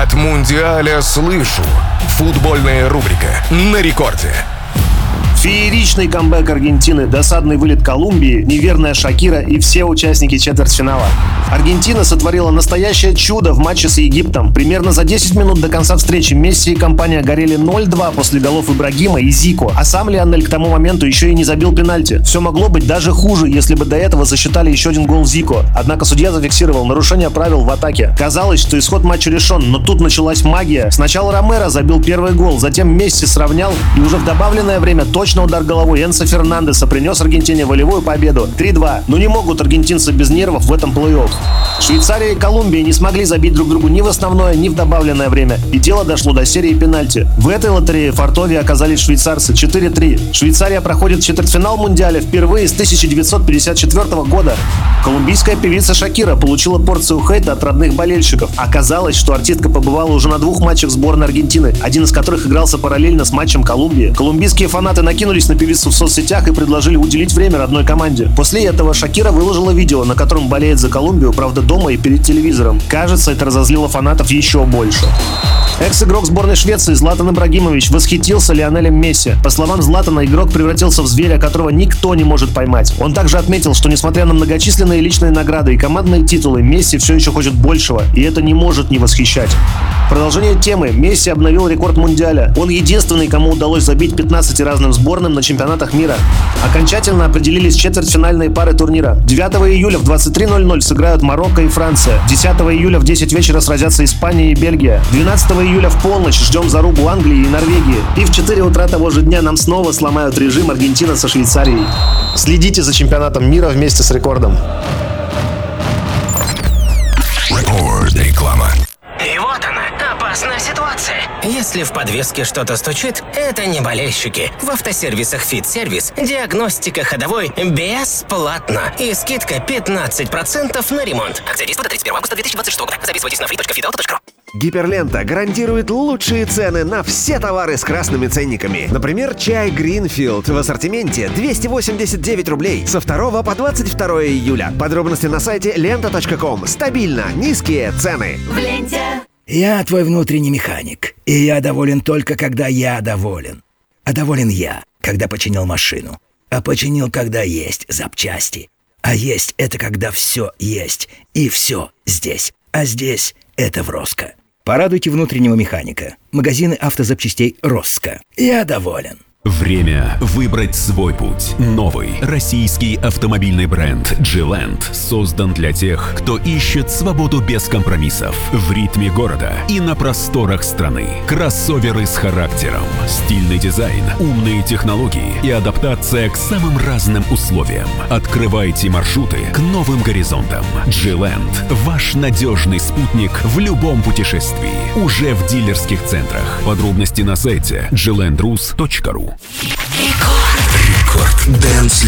От Мундиаля слышу. Футбольная рубрика на рекорде. Фееричный камбэк Аргентины, досадный вылет Колумбии, неверная Шакира и все участники четвертьфинала. Аргентина сотворила настоящее чудо в матче с Египтом. Примерно за 10 минут до конца встречи Месси и компания горели 0-2 после голов Ибрагима и Зико, а сам Лионель к тому моменту еще и не забил пенальти. Все могло быть даже хуже, если бы до этого засчитали еще один гол Зико. Однако судья зафиксировал нарушение правил в атаке. Казалось, что исход матча решен, но тут началась магия. Сначала Ромеро забил первый гол, затем Месси сравнял, и уже в добавленное время точно удар головой Энсо Фернандеса принес Аргентине волевую победу 3-2. Но не могут аргентинцы без нервов в этом плей-офф. Швейцария и Колумбия не смогли забить друг другу ни в основное, ни в добавленное время, и дело дошло до серии пенальти. В этой лотерее фартовее оказались швейцарцы 4-3. Швейцария проходит четвертьфинал Мундиаля впервые с 1954 года. Колумбийская певица Шакира получила порцию хейта от родных болельщиков. Оказалось, что артистка побывала уже на 2 матчах сборной Аргентины, один из которых игрался параллельно с матчем Колумбии. Колумбийские фанаты накинулись на певицу в соцсетях и предложили уделить время родной команде. После этого Шакира выложила видео, на котором болеет за Колумбию, правда дома и перед телевизором. Кажется, это разозлило фанатов еще больше. Экс-игрок сборной Швеции Златан Ибрагимович восхитился Лионелем Месси. По словам Златана, игрок превратился в зверя, которого никто не может поймать. Он также отметил, что несмотря на многочисленные личные награды и командные титулы, Месси все еще хочет большего, и это не может не восхищать. Продолжение темы. Месси обновил рекорд Мундиаля. Он единственный, кому удалось забить 15 разным сборным на чемпионатах мира. Окончательно определились четвертьфинальные пары турнира. 9 июля в 23:00 сыграют Марокко и Франция. 10 июля в 10 вечера сразятся Испания и Бельгия. 12 июля в полночь ждем зарубу Англии и Норвегии. И в 4 утра того же дня нам снова сломают режим Аргентина со Швейцарией. Следите за чемпионатом мира вместе с рекордом. Реклама. И вот она, опасная ситуация. Если в подвеске что-то стучит, это не болельщики. В автосервисах «Фит-сервис» диагностика ходовой бесплатно. И скидка 15% на ремонт. Акция действует до 31 августа 2026 года. Записывайтесь на free.fitauto.ru. Гиперлента гарантирует лучшие цены на все товары с красными ценниками. Например, чай Greenfield в ассортименте 289 рублей со 2 по 22 июля. Подробности на сайте lenta.com. Стабильно низкие цены. В ленте. Я твой внутренний механик, и я доволен только, когда я доволен. А доволен я, когда починил машину. А починил, когда есть запчасти. А есть — это когда все есть, и все здесь. А здесь — это в Роско. Порадуйте внутреннего механика. Магазины автозапчастей Роско. Я доволен. Время выбрать свой путь. Новый российский автомобильный бренд G-Land создан для тех, кто ищет свободу без компромиссов в ритме города и на просторах страны. Кроссоверы с характером, стильный дизайн, умные технологии и адаптация к самым разным условиям. Открывайте маршруты к новым горизонтам. G-Land – ваш надежный спутник в любом путешествии. Уже в дилерских центрах. Подробности на сайте glandrus.ru. Рекорд Дэнс